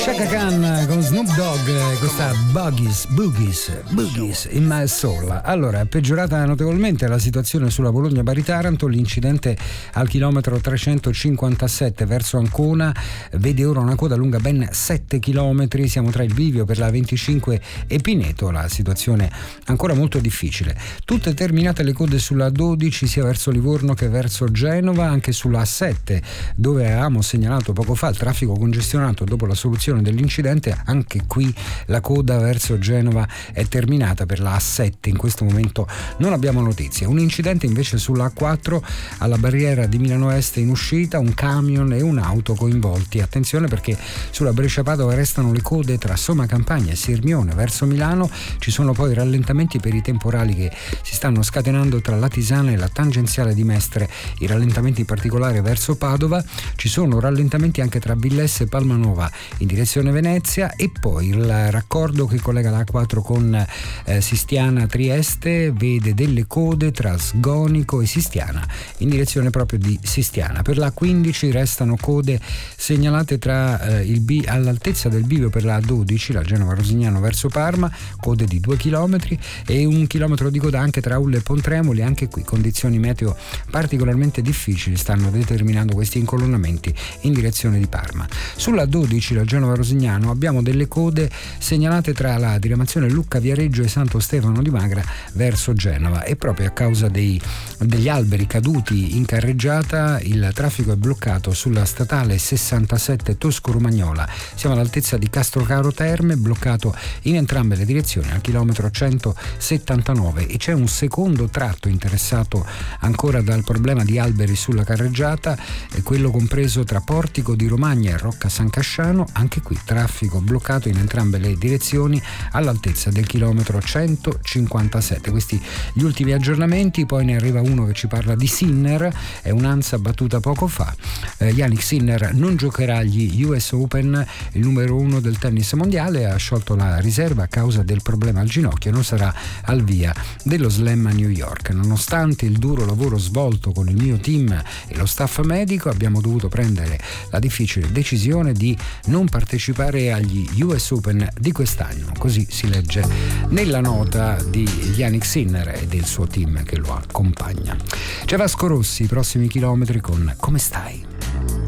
Chaka Khan con Snoop Dogg, questa Boogies in My Soul. Allora, è peggiorata notevolmente la situazione sulla Bologna-Bari-Taranto. L'incidente al chilometro 357 verso Ancona vede ora una coda lunga ben 7 chilometri. Siamo tra il bivio per la 25 e Pineto. La situazione ancora molto difficile. Tutte terminate le code sulla 12 sia verso Livorno che verso Genova, anche sulla A7 dove avevamo segnalato poco fa il traffico congestionato dopo la soluzione dell'incidente. Anche qui la coda verso Genova è terminata per la A7, in questo momento non abbiamo notizie. Un incidente invece sulla A4 alla barriera di Milano Est in uscita, un camion e un'auto coinvolti. Attenzione perché sulla Brescia-Padova restano le code tra Somma Campagna e Sirmione verso Milano. Ci sono poi rallentamenti per i temporali che si stanno scatenando tra Latisana e la tangenziale di Mestre, i rallentamenti in particolare verso Padova. Ci sono rallentamenti anche tra Villesse e Palmanova in direzione Venezia, e poi il raccordo che collega la A4 con Sistiana Trieste vede delle code tra Sgonico e Sistiana in direzione proprio di Sistiana. Per la A15 restano code segnalate all'altezza del bivio per la A12, la Genova-Rosignano verso Parma, code di 2 km, e 1 chilometro di coda anche tra Ulle e Pontremoli. Anche qui condizioni meteo particolarmente difficili stanno determinando questi incolonnamenti in direzione di Parma. Sulla 12, la Genova-Rosignano, abbiamo delle code segnalate tra la diramazione Lucca-Viareggio e Santo Stefano di Magra verso Genova, e proprio a causa degli alberi caduti in carreggiata il traffico è bloccato sulla statale 67 Tosco-Romagnola. Siamo all'altezza di Castrocaro Terme, bloccato in entrambe le direzioni al chilometro 179, e c'è un secondo tratto interessato ancora dal problema di alberi sulla carreggiata, quello compreso tra Portico di Romagna e Rocca San Casciano. Anche qui traffico bloccato in entrambe le direzioni all'altezza del chilometro 157. Questi gli ultimi aggiornamenti. Poi ne arriva uno che ci parla di Sinner, è un'ansa battuta poco fa. Jannik Sinner non giocherà agli US Open, il numero 1 del tennis mondiale ha sciolto la riserva a causa del problema al ginocchio e non sarà al via dello Slam a New York. Nonostante il duro lavoro svolto con il mio team e lo staff medico, abbiamo dovuto prendere la difficile decisione di non partecipare agli US Open di quest'anno. Così si legge nella nota di Jannik Sinner e del suo team che lo accompagna. C'è Vasco Rossi, i prossimi chilometri con Come stai?